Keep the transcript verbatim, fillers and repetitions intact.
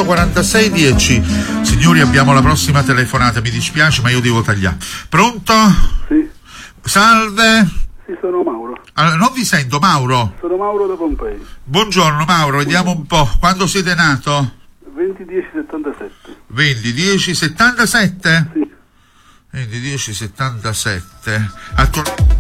quarantotto quarantasei dieci. Signori, abbiamo la prossima telefonata, mi dispiace ma io devo tagliare. Pronto? Sì. Salve. Sì, sono Mauro. Allora, non vi sento, Mauro. Sono Mauro da Pompei. Buongiorno Mauro, vediamo un po'. Quando siete nato? venti dieci settantasette. venti dieci settantasette? Sì. venti dieci settantasette. Attualmente